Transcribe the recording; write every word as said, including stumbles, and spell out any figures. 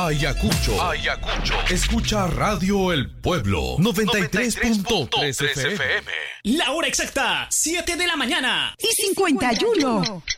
Ayacucho. Ayacucho. Escucha Radio El Pueblo. noventa y tres punto tres F M. La hora exacta, siete de la mañana. Y cincuenta y uno.